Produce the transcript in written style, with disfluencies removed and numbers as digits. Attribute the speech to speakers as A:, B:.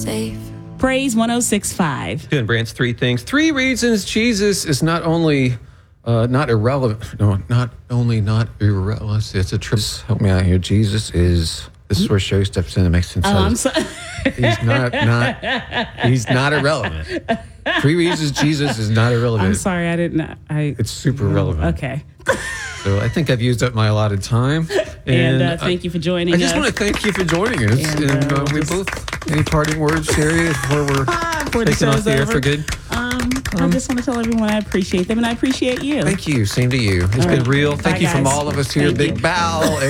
A: safe.
B: Praise 106.5.
C: Doing Brandt's three things. 3 reasons Jesus is not only not irrelevant. No, not only not irrelevant. It's a trip. Help me out here. Jesus is. This is where Sherry steps in and makes sense.
B: Oh, I'm sorry.
C: He's not irrelevant. 3 reasons Jesus is not irrelevant.
B: I'm sorry, I didn't.
C: It's super relevant.
B: Okay.
C: So I think I've used up my allotted time.
B: And thank you for joining us.
C: I just want to thank you for joining us. And we both. Any parting words, Sherry, before we're taking off the air for good?
B: I just want to tell everyone I appreciate them and I appreciate you.
C: Thank you. Same to you. It's been real. Thank you from
B: guys.
C: all of us here.
B: Thank
C: Big
B: you.
C: bow.